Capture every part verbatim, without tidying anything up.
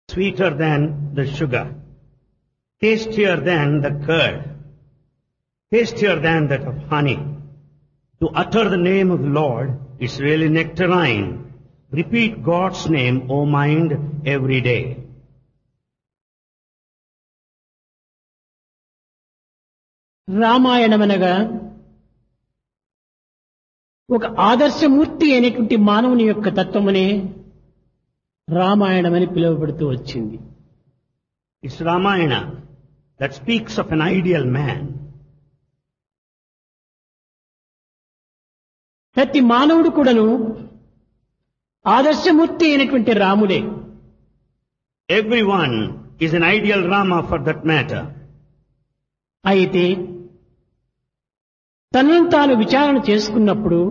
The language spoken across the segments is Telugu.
sweeter than the sugar, tastier than the curd, tastier than that of honey. To utter the name of the Lord is really nectarine. Repeat God's name, O mind, every day. రామాయణమనగా ఒక ఆదర్శమూర్తి అయినటువంటి మానవుని యొక్క తత్వమునే రామాయణమని పిలువబడుతూ వచ్చింది. It's Ramayana that speaks of an ideal man. ప్రతి మానవుడు కూడాను ఆదర్శమూర్తి అయినటువంటి రాముడే. Everyone is an ideal Rama for that matter. అయితే తనను తాను విచారణ చేసుకున్నప్పుడు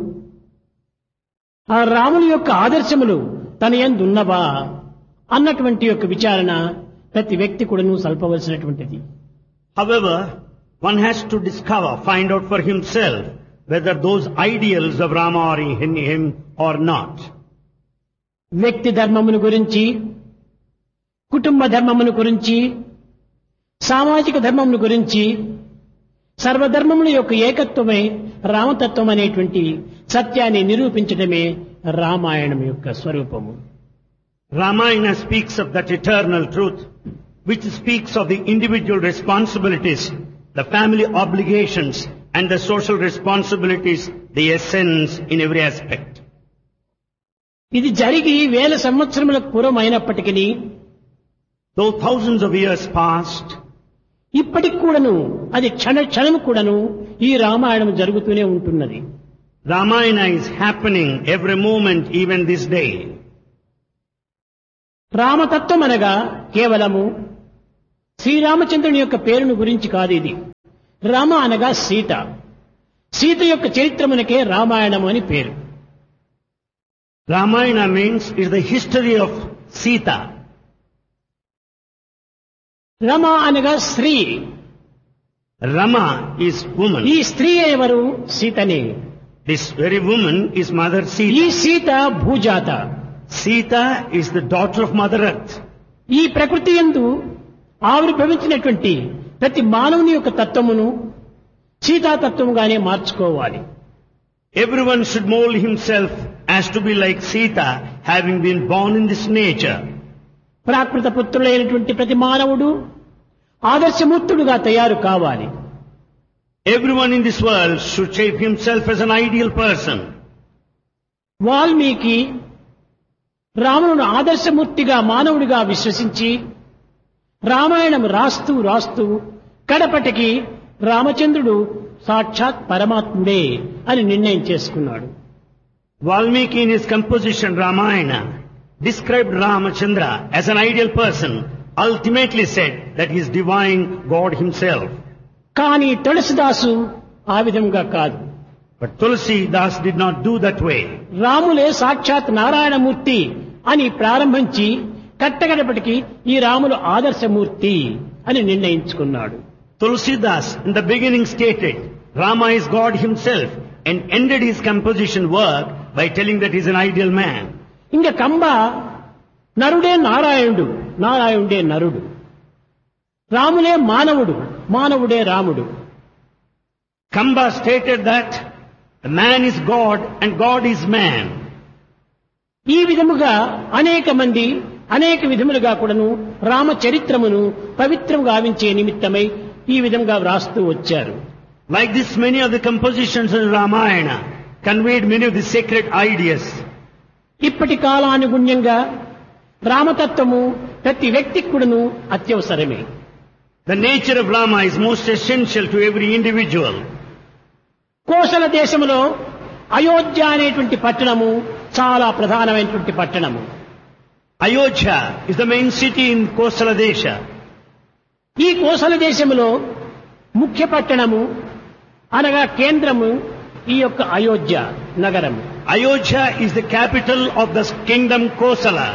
ఆ రాముని యొక్క ఆదర్శములు తన యందు ఉన్నవా అన్నటువంటి యొక్క విచారణ ప్రతి వ్యక్తి కూడాను సల్పవలసినటువంటిది. However, one has to discover, find out for himself whether those ideals of Rama are in him or not. వ్యక్తి ధర్మమును గురించి, కుటుంబ ధర్మమును గురించి, సామాజిక ధర్మమును గురించి, సర్వధర్మముల యొక్క ఏకత్వమే రామతత్వం అనేటువంటి సత్యాన్ని నిరూపించడమే రామాయణం యొక్క స్వరూపము. Ramayana speaks of that eternal truth, which speaks of the individual responsibilities, the family obligations, and the social responsibilities, the essence in every aspect. ఇది జరిగి వేల సంవత్సరములకు పూర్వం అయినప్పటికీ, Though thousands of years passed, ఇప్పటికి కూడాను అది క్షణ క్షణము కూడాను ఈ రామాయణం జరుగుతూనే ఉంటున్నది. Ramayana is happening every moment, even this day. రామతత్వం అనగా కేవలము శ్రీరామచంద్రుని యొక్క పేరును గురించి కాదు. ఇది రామ అనగా సీత, సీత యొక్క చరిత్రమునకే రామాయణము అని పేరు. Ramayana means is the history of Sita. Rama అనగా స్త్రీ, Rama is woman. ఈ స్త్రీ ఎవరు? సీతనే. This very woman is Mother ఈ Sita. Sita భూజాత. Sita is the daughter of Mother Earth. ఈ ప్రకృతి యందు ఆవిర్భవించినటువంటి ప్రతి మానవుని యొక్క తత్వమును సీతాతత్వముగానే మార్చుకోవాలి. Everyone should mold himself as to be like Sita, having been born in this nature. ప్రాకృత పుత్రులైనటువంటి ప్రతి మానవుడు ఆదర్శమూర్తుడుగా తయారు కావాలి. Everyone in this world should shape himself as an ideal person. Valmiki రామును ఆదర్శమూర్తిగా మానవుడిగా విశ్వసించి రామాయణం రాస్తూ రాస్తూ కడపటికి రామచంద్రుడు సాక్షాత్ పరమాత్ముడే అని నిర్ణయం చేసుకున్నాడు. Valmiki in his composition Ramayana described Ramachandra as an ideal person, ultimately said that he is divine God himself. కానీ తులసిదాసు ఆ విధంగా కాదు. But Tulsi Das did not do that way. రాములే సాక్షాత్ నారాయణమూర్తి అని ప్రారంభించి కట్టగడపటికి ఈ రాములు ఆదర్శమూర్తి అని నిర్ణయించుకున్నాడు. Tulsi Das in the beginning stated Rama is God himself and ended his composition work by telling that he is an ideal man. ఇంకా కంబ నరుడే నారాయణుడు, నారాయణుడే నరుడు, రాములే మానవుడు, మానవుడే రాముడు. Kamba stated that the man is God and God is man. ఈ విధముగా అనేక మంది అనేక విధములుగా కూడాను రామ చరిత్రమును పవిత్రం గావించే నిమిత్తమై ఈ విధంగా వ్రాస్తూ వచ్చారు. Like this, many of the compositions in Ramayana conveyed many of the sacred ideas. ఇప్పటి కాలానుగుణ్యంగా రామతత్వము ప్రతి వ్యక్తికి కూడాను అత్యవసరమే. The nature of Rama is most essential to every individual. Kosala దేశములో అయోధ్య అనేటువంటి పట్టణము చాలా ప్రధానమైనటువంటి పట్టణము. Ayodhya is the main city in Kosala Desha. ఈ కోసల దేశములో ముఖ్య పట్టణము అనగా కేంద్రము ఈ యొక్క అయోధ్య నగరము. Ayodhya is the capital of the kingdom Kosala.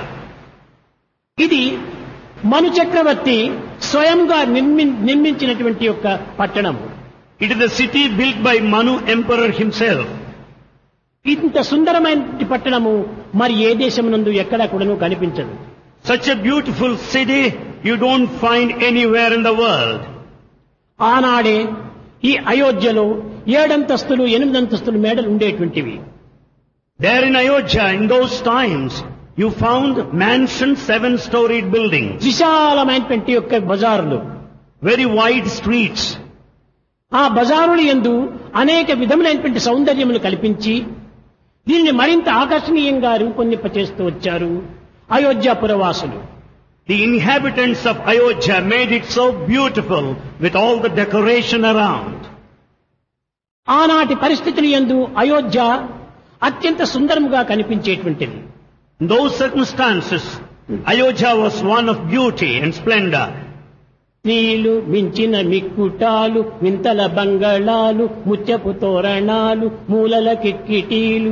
ఇది మను చక్రవర్తి స్వయంగా నిర్మి నిర్మించినటువంటి యొక్క పట్టణము. It is the city built by Manu Emperor himself. ఇంత సుందరమైన పట్టణము మరి ఏ దేశమునందు ఎక్కడా కూడాను కనిపించదు. Such a beautiful city you don't find anywhere in the world. ఆనాడే ఈ అయోధ్యలో ఏడంతస్తులు ఎనిమిదంతస్తులు మేడలు ఉండేటువంటివి. There in Ayodhya, in those times, you found mansions, seven-storied buildings, విశాలమైనటువంటి యొక్క బజారులు, very wide streets. ఆ బజారులు యందు అనేక విధములైనటువంటి సౌందర్యములు కల్పించి దీనిని మరింత ఆకర్షణీయంగా రూపొందింపచేస్తూ వచ్చారు అయోధ్యాపురవాసులు. The inhabitants of Ayodhya made it so beautiful with all the decoration around. ఆనాటి పరిస్థితుల యందు అయోధ్య అత్యంత సుందరముగా కనిపించేటువంటిది. In those circumstances, Ayodhya was one of beauty and splendor. నీళ్లు మించిన మిక్కుటాలు, వింతల బంగళాలు, ముత్యపు తోరణాలు, మూలల కిక్కిటీలు,